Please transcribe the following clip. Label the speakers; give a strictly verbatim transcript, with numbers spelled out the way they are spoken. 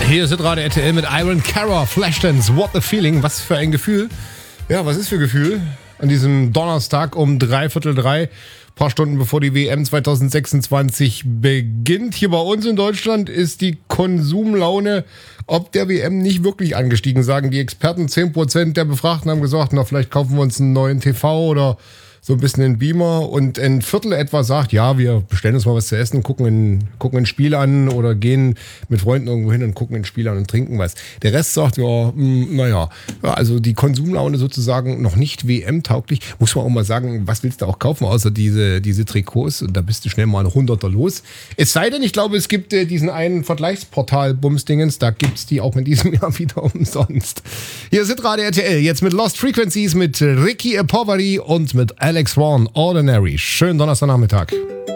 Speaker 1: Hier ist gerade R T L mit Iron Cara, Flashdance, What the Feeling. Was für ein Gefühl. Ja, was ist für Gefühl? An diesem Donnerstag um dreiviertel drei, paar Stunden bevor die W M zwanzig sechsundzwanzig beginnt. Hier bei uns in Deutschland ist die Konsumlaune ob der W M nicht wirklich angestiegen, sagen die Experten. zehn Prozent der Befragten haben gesagt, na, vielleicht kaufen wir uns einen neuen T V oder so ein bisschen einen Beamer, und ein Viertel etwa sagt, ja, wir bestellen uns mal was zu essen, gucken ein, gucken ein Spiel an oder gehen mit Freunden irgendwo hin und gucken ein Spiel an und trinken was. Der Rest sagt, ja, naja, ja, also die Konsumlaune sozusagen noch nicht W M-tauglich. Muss man auch mal sagen, was willst du auch kaufen, außer diese, diese Trikots? Und da bist du schnell mal ein Hunderter los. Es sei denn, ich glaube, es gibt äh, diesen einen Vergleichsportal Bumsdingens, da gibt's die auch in diesem Jahr wieder umsonst. Hier ist Radio R T L, jetzt mit Lost Frequencies, mit Ricky Poveri und mit Alex Ron, Ordinary. Schönen Donnerstagnachmittag.